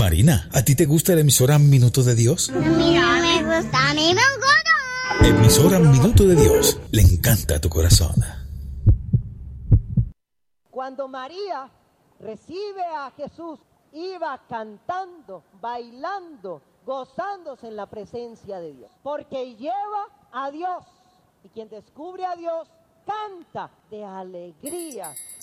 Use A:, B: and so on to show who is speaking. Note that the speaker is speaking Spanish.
A: Marina, ¿a ti te gusta la emisora Minuto de Dios?
B: Mira, me gusta, a mí me gusta.
A: Emisora Minuto de Dios, le encanta tu corazón.
C: Cuando María recibe a Jesús, iba cantando, bailando, gozándose en la presencia de Dios, porque lleva a Dios, y quien descubre a Dios canta de alegría